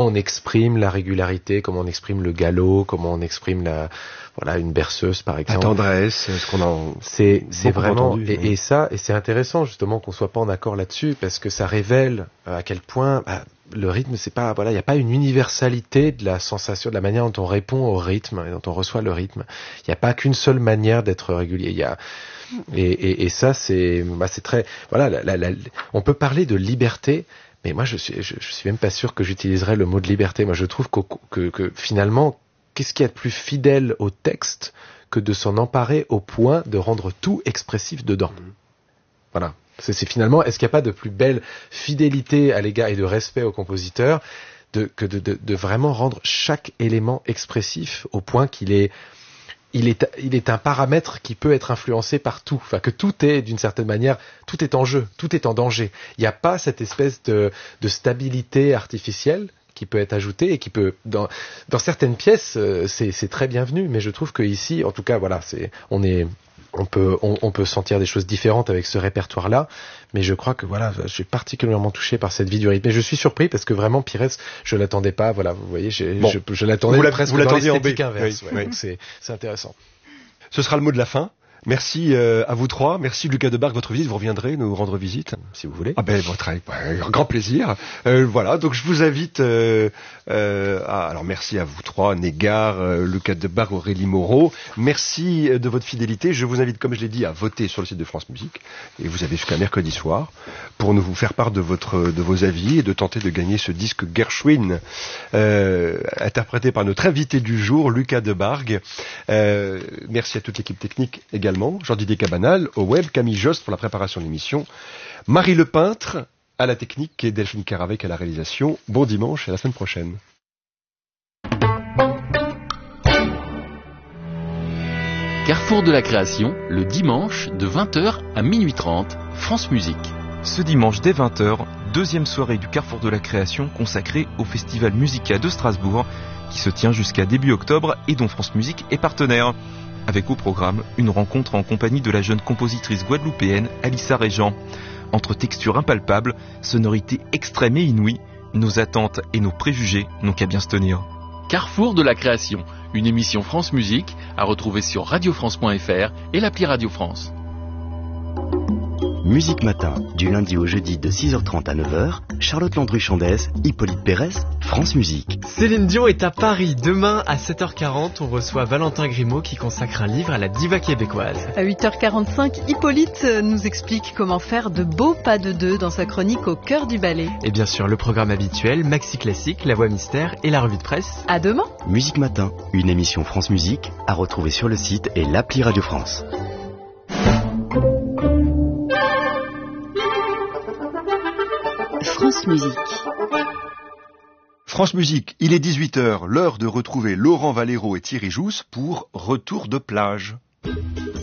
on exprime la régularité, comment on exprime le galop, comment on exprime une berceuse par exemple. La tendresse, ce qu'on a. C'est vraiment entendu, et c'est intéressant justement qu'on soit pas en accord là-dessus parce que ça révèle à quel point le rythme, c'est pas, il n'y a pas une universalité de la sensation, de la manière dont on répond au rythme et dont on reçoit le rythme. Il n'y a pas qu'une seule manière d'être régulier. Et ça, c'est très, on peut parler de liberté, mais moi, je suis même pas sûr que j'utiliserais le mot de liberté. Moi, je trouve que finalement, qu'est-ce qu'il y a de plus fidèle au texte que de s'en emparer au point de rendre tout expressif dedans. Voilà. C'est finalement, est-ce qu'il n'y a pas de plus belle fidélité à l'égard et de respect au compositeur que de vraiment rendre chaque élément expressif au point qu'il est un paramètre qui peut être influencé par tout. Enfin, que tout est, d'une certaine manière, tout est en jeu, tout est en danger. Il n'y a pas cette espèce de stabilité artificielle qui peut être ajoutée et qui peut, dans certaines pièces, c'est très bienvenu. Mais je trouve que ici, en tout cas, on peut sentir des choses différentes avec ce répertoire-là, mais je crois que je suis particulièrement touché par cette vie du rythme. Et je suis surpris parce que vraiment, Pires, je l'attendais pas. Voilà, vous voyez, je l'attendais presque dans l'esthétique inverse. Oui. Donc c'est intéressant. Ce sera le mot de la fin. Merci à vous trois. Merci Lucas Debargue, votre visite. Vous reviendrez nous rendre visite si vous voulez. Grand plaisir. Voilà, donc je vous invite alors merci à vous trois, Négard, Lucas Debargue, Aurélie Moreau. Merci de votre fidélité. Je vous invite, comme je l'ai dit, à voter sur le site de France Musique. Et vous avez jusqu'à mercredi soir pour nous vous faire part de vos avis et de tenter de gagner ce disque Gershwin, interprété par notre invité du jour, Lucas Debargue. Merci à toute l'équipe technique également. Jean-Didier Cabanal au web, Camille Jost pour la préparation de l'émission, Marie Lepeintre à la technique et Delphine Caravec à la réalisation. Bon dimanche et à la semaine prochaine. Carrefour de la création, le dimanche de 20h à minuit 30, France Musique. Ce dimanche dès 20h, deuxième soirée du Carrefour de la création consacrée au Festival Musica de Strasbourg qui se tient jusqu'à début octobre et dont France Musique est partenaire. Avec au programme une rencontre en compagnie de la jeune compositrice guadeloupéenne Alissa Régent. Entre textures impalpables, sonorités extrêmes et inouïes, nos attentes et nos préjugés n'ont qu'à bien se tenir. Carrefour de la création, une émission France Musique à retrouver sur radiofrance.fr et l'appli Radio France. Musique Matin, du lundi au jeudi de 6h30 à 9h, Charlotte Landru-Chandès, Hippolyte Pérez, France Musique. Céline Dion est à Paris. Demain à 7h40, on reçoit Valentin Grimaud qui consacre un livre à la diva québécoise. À 8h45, Hippolyte nous explique comment faire de beaux pas de deux dans sa chronique Au cœur du ballet. Et bien sûr, le programme habituel, Maxi Classique, La Voix Mystère et la revue de presse. À demain. Musique Matin, une émission France Musique à retrouver sur le site et l'appli Radio France. France Musique. France Musique, il est 18h, l'heure de retrouver Laurent Valero et Thierry Jousse pour Retour de plage.